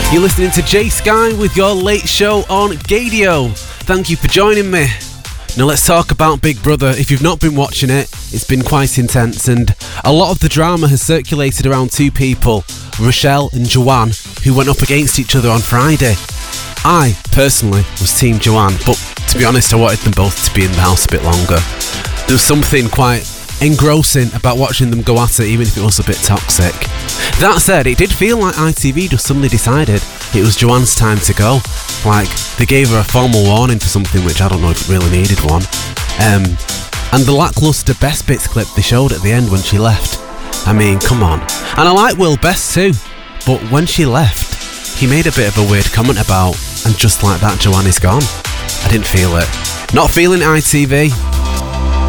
You're listening to Jay Sky with your late show on Gadio. Thank you for joining me. Now let's talk about Big Brother. If you've not been watching it, it's been quite intense, and a lot of the drama has circulated around two people, Rochelle and Joanne, who went up against each other on Friday. I, personally, was Team Joanne, but to be honest, I wanted them both to be in the house a bit longer. There was something quite engrossing about watching them go at it, even if it was a bit toxic. That said, it did feel like ITV just suddenly decided it was Joanne's time to go. Like, they gave her a formal warning for something which I don't know if it really needed one. And the lacklustre Best Bits clip they showed at the end when she left. I mean, come on. And I like Will Best too, but when she left, he made a bit of a weird comment about, and just like that, Joanne is gone. I didn't feel it. Not feeling ITV.